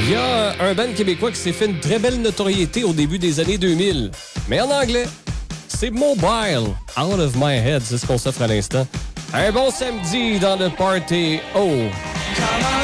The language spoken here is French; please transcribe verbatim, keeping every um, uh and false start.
Il y a un band québécois qui s'est fait une très belle notoriété au début des années deux mille. Mais en anglais, c'est Mobile. Out of My Head, c'est ce qu'on s'offre à l'instant. Un bon samedi dans le Party Oh!